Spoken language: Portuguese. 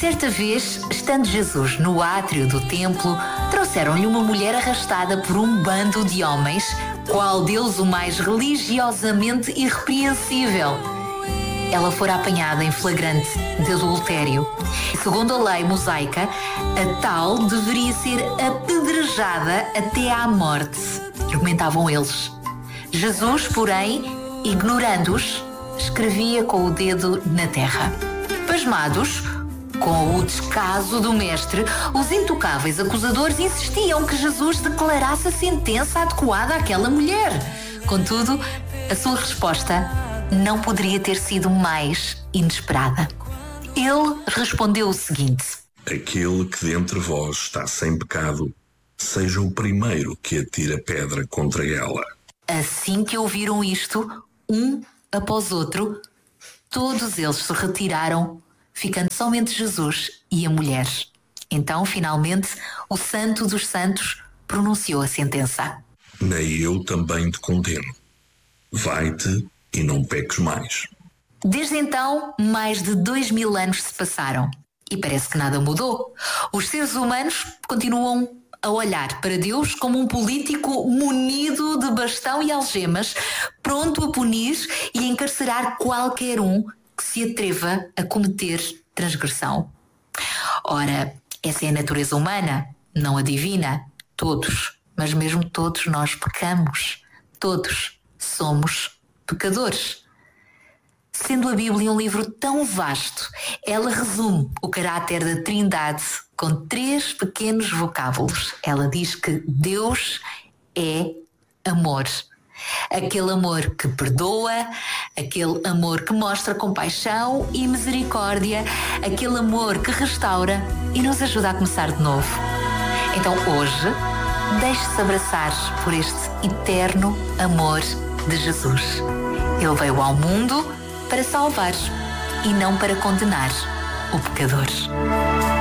Certa vez, estando Jesus no átrio do templo, trouxeram-lhe uma mulher arrastada por um bando de homens, qual deles o mais religiosamente irrepreensível. Ela fora apanhada em flagrante de adultério. Segundo a lei mosaica, a tal deveria ser apedrejada até à morte, argumentavam eles. Jesus, porém, ignorando-os, escrevia com o dedo na terra. Pasmados, com o descaso do mestre, os intocáveis acusadores insistiam que Jesus declarasse a sentença adequada àquela mulher. Contudo, a sua resposta não poderia ter sido mais inesperada. Ele respondeu o seguinte: aquele que dentre vós está sem pecado, seja o primeiro que atire a pedra contra ela. Assim que ouviram isto, um após outro, todos eles se retiraram, ficando somente Jesus e a mulher. Então, finalmente, o Santo dos Santos pronunciou a sentença. Nem eu também te condeno. Vai-te e não peques mais. Desde então, mais de 2000 anos se passaram e parece que nada mudou. Os seres humanos continuam a olhar para Deus como um político munido de bastão e algemas, pronto a punir e a encarcerar qualquer um que se atreva a cometer transgressão. Ora, essa é a natureza humana, não a divina. Todos, mas mesmo todos nós pecamos. Todos somos pecadores. Sendo a Bíblia um livro tão vasto, ela resume o caráter da Trindade com 3 pequenos vocábulos. Ela diz que Deus é amor. Aquele amor que perdoa, aquele amor que mostra compaixão e misericórdia, aquele amor que restaura e nos ajuda a começar de novo. Então hoje, deixe-se abraçar por este eterno amor de Jesus. Ele veio ao mundo para salvar e não para condenar o pecador.